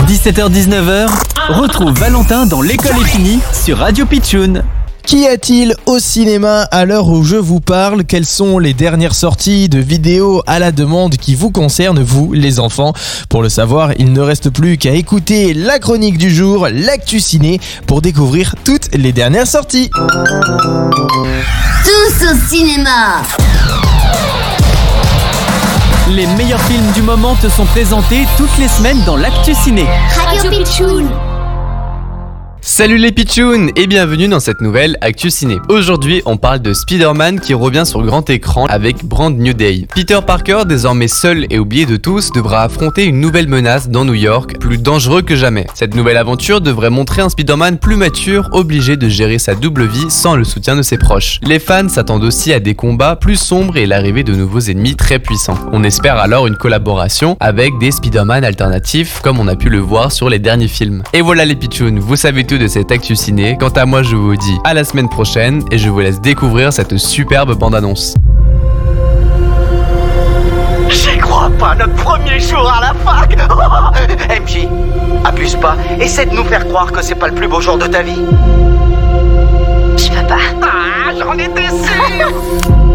17h-19h, retrouve Valentin dans L'école est finie sur Radio Pitchoun. Qu'y a-t-il au cinéma à l'heure où je vous parle? Quelles sont les dernières sorties de vidéos à la demande qui vous concernent, vous les enfants? Pour le savoir, il ne reste plus qu'à écouter la chronique du jour, l'actu ciné, pour découvrir toutes les dernières sorties. Tous au cinéma! Les meilleurs films du moment te sont présentés toutes les semaines dans l'actu ciné. Radio Pitchoun! Salut les pitchouns et bienvenue dans cette nouvelle Actu Ciné. Aujourd'hui, on parle de Spider-Man qui revient sur grand écran avec Brand New Day. Peter Parker, désormais seul et oublié de tous, devra affronter une nouvelle menace dans New York, plus dangereux que jamais. Cette nouvelle aventure devrait montrer un Spider-Man plus mature, obligé de gérer sa double vie sans le soutien de ses proches. Les fans s'attendent aussi à des combats plus sombres et l'arrivée de nouveaux ennemis très puissants. On espère alors une collaboration avec des Spider-Man alternatifs, comme on a pu le voir sur les derniers films. Et voilà les pitchouns, vous savez tout de cette Actu Ciné. Quant à moi, je vous dis à la semaine prochaine et je vous laisse découvrir cette superbe bande-annonce. J'y crois pas, notre premier jour à la fac. MJ, abuse pas, essaie de nous faire croire que c'est pas le plus beau jour de ta vie. Je peux pas. Ah, j'en étais sûr.